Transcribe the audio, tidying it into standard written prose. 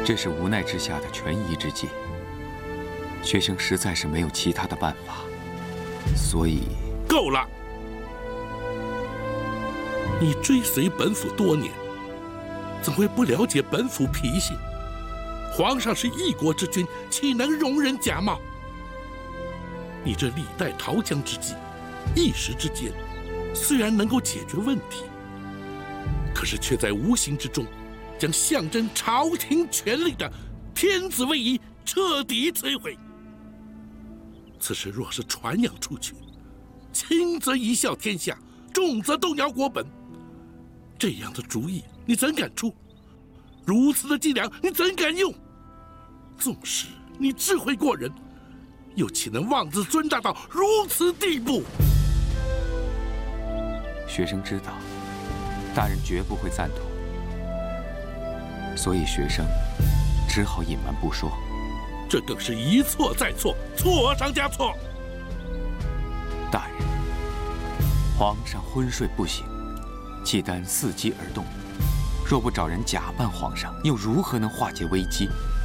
这是无奈之下的权宜之计。学生实在是没有其他的办法，所以…… 够了！你追随本府多年，怎会不了解本府脾性？皇上是一国之君，岂能容忍假冒？你这历代逃疆之计，一时之间虽然能够解决问题，可是却在无形之中将象征朝廷权力的天子位移彻底摧毁。此事若是传扬出去，轻则贻笑天下，重则动摇国本。这样的主意你怎敢出？如此的伎俩你怎敢用？纵使你智慧过人，又岂能妄自尊大到如此地步？ 学生知道，大人绝不会赞同，所以学生只好隐瞒不说。 这更是一错再错，错上加错。 大人，皇上昏睡不醒，契丹伺机而动，若不找人假扮皇上，又如何能化解危机？